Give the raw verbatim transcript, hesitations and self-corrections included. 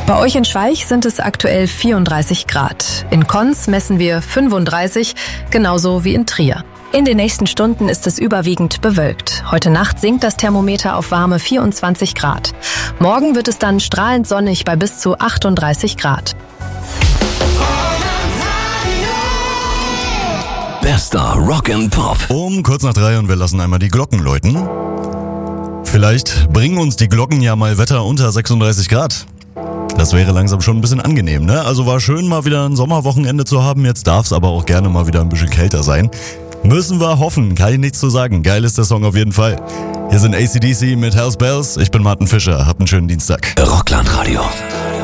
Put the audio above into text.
Bei euch in Schweich sind es aktuell vierunddreißig Grad. In Konz messen wir fünfunddreißig, genauso wie in Trier. In den nächsten Stunden ist es überwiegend bewölkt. Heute Nacht sinkt das Thermometer auf warme vierundzwanzig Grad. Morgen wird es dann strahlend sonnig bei bis zu achtunddreißig Grad. Bester Rock and Pop. Um kurz nach drei und wir lassen einmal die Glocken läuten. Vielleicht bringen uns die Glocken ja mal Wetter unter sechsunddreißig Grad. Das wäre langsam schon ein bisschen angenehm, ne? Also war schön, mal wieder ein Sommerwochenende zu haben. Jetzt darf es aber auch gerne mal wieder ein bisschen kälter sein. Müssen wir hoffen, kann ich nichts zu sagen. Geil ist der Song auf jeden Fall. Hier sind A C D C mit Hells Bells. Ich bin Martin Fischer. Habt einen schönen Dienstag. Rockland Radio.